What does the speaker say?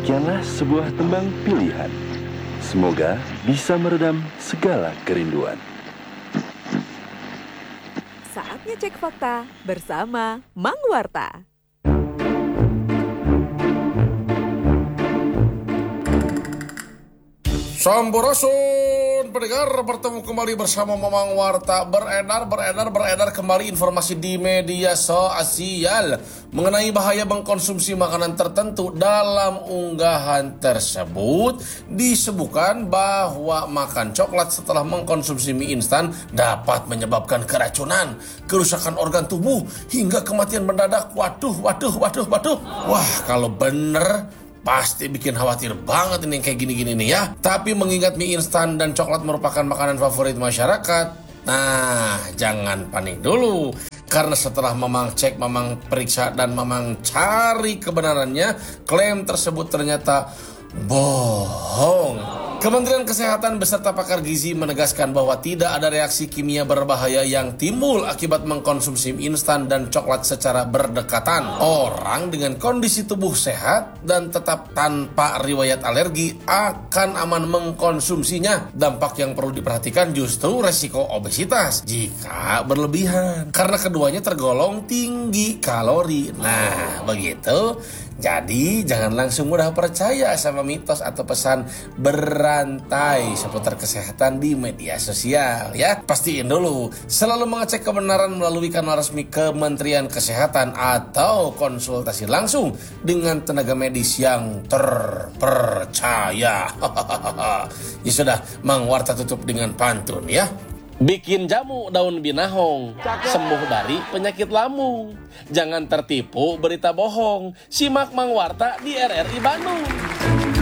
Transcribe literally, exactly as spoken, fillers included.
Demikianlah sebuah tembang pilihan. Semoga bisa meredam segala kerinduan. Saatnya cek fakta bersama Mang Warta. Sampurasun pendengar, bertemu kembali bersama Mamang Warta. Beredar, beredar, beredar kembali informasi di media sosial mengenai bahaya mengkonsumsi makanan tertentu. Dalam unggahan tersebut disebutkan bahwa makan coklat setelah mengkonsumsi mie instan dapat menyebabkan keracunan, kerusakan organ tubuh, hingga kematian mendadak. Waduh, waduh, waduh, waduh. Wah, kalau bener pasti bikin khawatir banget ini yang kayak gini-gini nih ya. Tapi mengingat mie instan dan coklat merupakan makanan favorit masyarakat, nah jangan panik dulu. Karena setelah Mamang cek, Mamang periksa, dan Mamang cari kebenarannya, klaim tersebut ternyata bohong. Kementerian Kesehatan beserta pakar gizi menegaskan bahwa tidak ada reaksi kimia berbahaya yang timbul akibat mengkonsumsi mie instan dan coklat secara berdekatan. Orang dengan kondisi tubuh sehat dan tetap tanpa riwayat alergi akan aman mengkonsumsinya. Dampak yang perlu diperhatikan justru resiko obesitas jika berlebihan, karena keduanya tergolong tinggi kalori. Nah, begitu. Jadi jangan langsung mudah percaya sama mitos atau pesan berantai seputar kesehatan di media sosial ya. Pastiin dulu, selalu mengecek kebenaran melalui kanal resmi Kementerian Kesehatan atau konsultasi langsung dengan tenaga medis yang terpercaya. Ya sudah, Mang Warta tutup dengan pantun ya. Bikin jamu daun binahong, sembuh dari penyakit lambung. Jangan tertipu berita bohong. Simak Mang Warta di R R I Bandung.